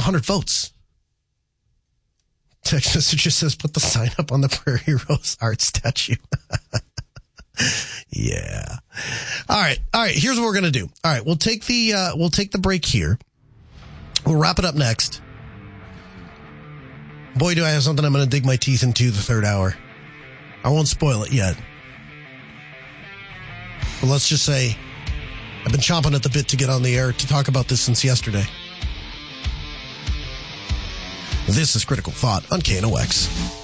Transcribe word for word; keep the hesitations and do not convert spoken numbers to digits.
one hundred votes. Text message just says, put the sign up on the Prairie Rose art statue. Yeah. All right. All right. Here's what we're going to do. All right. We'll take the, uh, we'll take the break here. We'll wrap it up next. Boy, do I have something I'm going to dig my teeth into the third hour. I won't spoil it yet. But let's just say I've been chomping at the bit to get on the air to talk about this since yesterday. This is Critical Thought on K N O X.